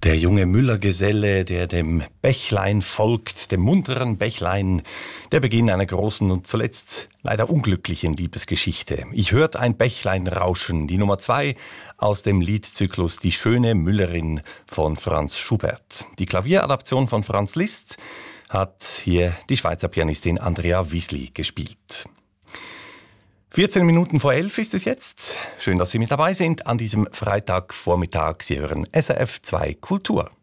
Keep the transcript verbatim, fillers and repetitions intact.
Der junge Müllergeselle, der dem Bächlein folgt, dem munteren Bächlein, der Beginn einer großen und zuletzt leider unglücklichen Liebesgeschichte. Ich hört ein Bächlein rauschen, die Nummer zwei aus dem Liedzyklus Die schöne Müllerin von Franz Schubert. Die Klavieradaption von Franz Liszt hat hier die Schweizer Pianistin Andrea Wiesli gespielt. vierzehn Minuten vor elf ist es jetzt. Schön, dass Sie mit dabei sind an diesem Freitagvormittag. Sie hören S R F zwei Kultur.